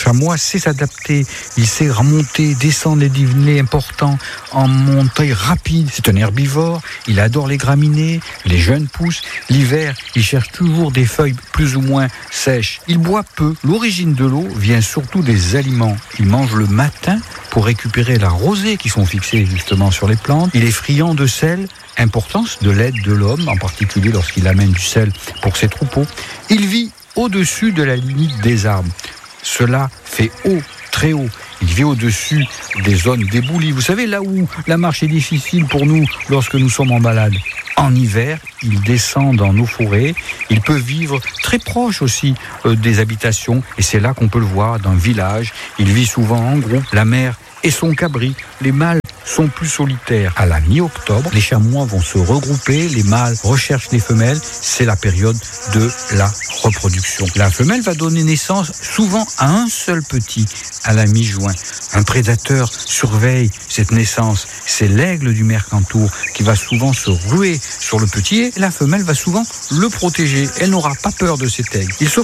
chamois sait s'adapter, il sait remonter, descendre les dénivelés importants en montée rapide. C'est un herbivore, il adore les graminées, les jeunes pousses. L'hiver, il cherche toujours des feuilles plus ou moins sèches. Il boit peu. L'origine de l'eau vient surtout des aliments. Il mange le matin pour récupérer la rosée qui sont fixées justement sur les plantes. Il est friand de sel, importance de l'aide de l'homme, en particulier lorsqu'il amène du sel pour ses troupeaux. Il vit au-dessus de la limite des arbres. Cela fait haut, très haut. Il vit au-dessus des zones d'éboulis. Vous savez, là où la marche est difficile pour nous lorsque nous sommes en balade. En hiver, il descend dans nos forêts. Il peut vivre très proche aussi des habitations. Et c'est là qu'on peut le voir, dans le village. Il vit souvent en groupe. La mère et son cabri. Les mâles sont plus solitaires. À la mi-octobre, les chamois vont se regrouper. Les mâles recherchent les femelles. C'est la période de la reproduction. La femelle va donner naissance souvent à un seul petit à la mi-juin. Un prédateur surveille cette naissance. C'est l'aigle du Mercantour qui va souvent se ruer sur le petit et la femelle va souvent le protéger. Elle n'aura pas peur de cet aigle. Il se